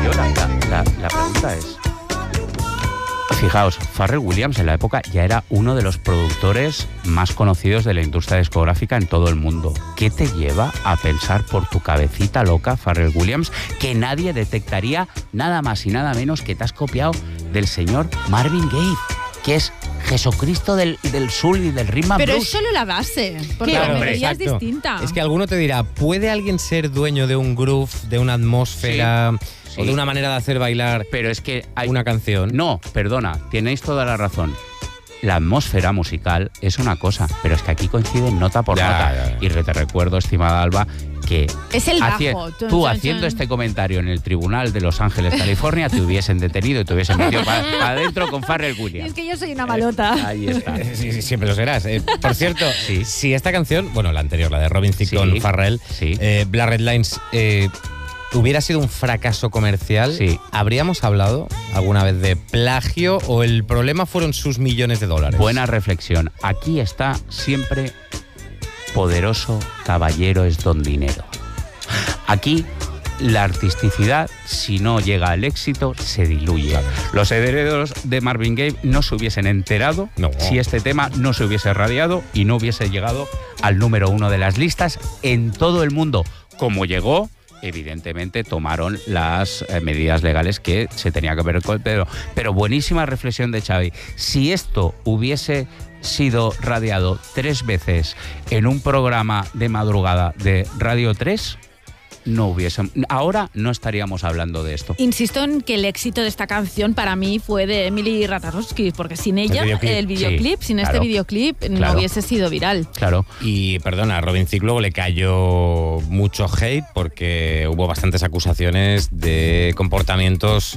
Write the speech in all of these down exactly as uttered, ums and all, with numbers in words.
Yo la, la, la pregunta es... Fijaos, Pharrell Williams en la época ya era uno de los productores más conocidos de la industria discográfica en todo el mundo. ¿Qué te lleva a pensar por tu cabecita loca, Pharrell Williams, que nadie detectaría nada más y nada menos que te has copiado del señor Marvin Gaye, que es Jesucristo del, del soul y del rhythm and Pero blues? es solo la base, porque Claro, la melodía es exacto. distinta. Es que alguno te dirá, ¿puede alguien ser dueño de un groove, de una atmósfera Sí, o sí. de una manera de hacer bailar Pero es que hay... una canción? No, perdona, tenéis toda la razón. La atmósfera musical es una cosa, pero es que aquí coinciden nota por Ya, nota. ya, ya. Y te recuerdo, estimada Alba, que Es el bajo. haci- Chon, tú chon, haciendo chon. este comentario en el tribunal de Los Ángeles, California, te hubiesen detenido y te hubiesen metido para adentro con Pharrell Y Williams. es que yo soy una malota. Ahí está. Eh, sí, sí, siempre lo serás. Eh, por cierto, Sí. si esta canción, bueno, la anterior, la de Robin Thicke Sí, con Pharrell, sí. eh, Black Red Lines, eh, hubiera sido un fracaso comercial, Sí. ¿habríamos hablado alguna vez de plagio o el problema fueron sus millones de dólares? Buena reflexión. Aquí está siempre poderoso caballero es don dinero. Aquí la artisticidad, si no llega al éxito, se diluye. Los herederos de Marvin Gaye no se hubiesen enterado No. si este tema no se hubiese radiado y no hubiese llegado al número uno de las listas en todo el mundo. Como llegó, evidentemente tomaron las eh, medidas legales que se tenía que ver con el pedo. Pero buenísima reflexión de Xavi. Si esto hubiese sido radiado tres veces en un programa de madrugada de Radio tres, no hubiese... Ahora no estaríamos hablando de esto. Insisto en que el éxito de esta canción para mí fue de Emily Ratajkowski, porque sin ella, videoclip. el videoclip, Sí, sin claro. este videoclip, Claro. no hubiese sido viral. Claro. Y perdona, a Robin Thicke luego le cayó mucho hate porque hubo bastantes acusaciones de comportamientos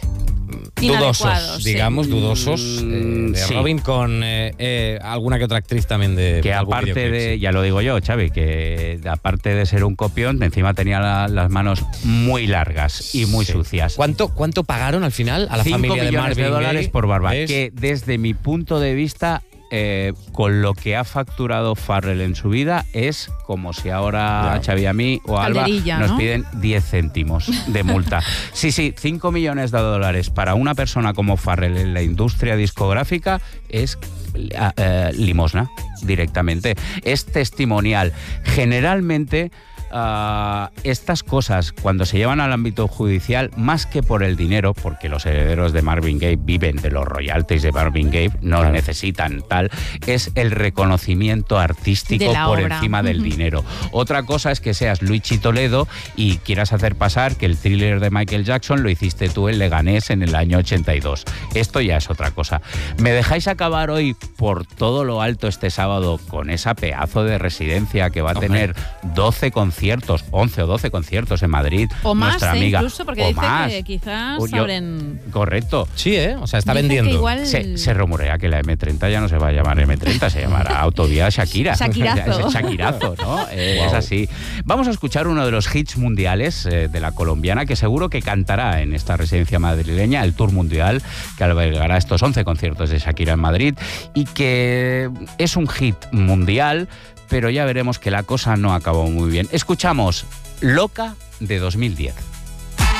dudosos, Inadecuados, sí. digamos, dudosos, eh, Mm, de sí. Robin con eh, eh, alguna que otra actriz también de Que algún aparte videoclip, de, sí. ya lo digo yo, Xavi, que aparte de ser un copión, encima tenía la- las manos muy largas y muy Sí. sucias. ¿Cuánto, ¿Cuánto pagaron al final a la Cinco familia de millones Marvin de dólares Gaye? por barba. ¿Ves? Que desde mi punto de vista, eh, con lo que ha facturado Pharrell en su vida, es como si ahora Ya. Xavi a mí o a Alba Calderilla, nos ¿no? piden diez céntimos de multa. Sí, sí, cinco millones de dólares para una persona como Pharrell en la industria discográfica es eh, eh, limosna directamente. Es testimonial. Generalmente... Uh, estas cosas, cuando se llevan al ámbito judicial, más que por el dinero, porque los herederos de Marvin Gaye viven de los royalties de Marvin Gaye, no Claro. necesitan tal, es el reconocimiento artístico De la por obra. encima del Ujú. dinero. Otra cosa es que seas Luigi Toledo y quieras hacer pasar que el Thriller de Michael Jackson lo hiciste tú en Leganés en el año ochenta y dos. Esto ya es otra cosa. ¿Me dejáis acabar hoy por todo lo alto este sábado con esa pedazo de residencia que va a Hombre. tener doce conciertos, once o doce conciertos en Madrid? O más, nuestra eh, amiga, incluso, porque o dice más. que quizás O yo- abren... Correcto. Sí, ¿eh? O sea, está Dicen que vendiendo. igual- Se, se rumorea que la eme treinta ya no se va a llamar eme treinta, se llamará Autovía Shakira. Shakirazo. Es Shakirazo, ¿no? Eh, Wow. Es así. Vamos a escuchar uno de los hits mundiales eh, de la colombiana, que seguro que cantará en esta residencia madrileña, el Tour Mundial, que albergará estos once conciertos de Shakira en Madrid, y que es un hit mundial, pero ya veremos que la cosa no acabó muy bien. Escuchamos Loca de dos mil diez.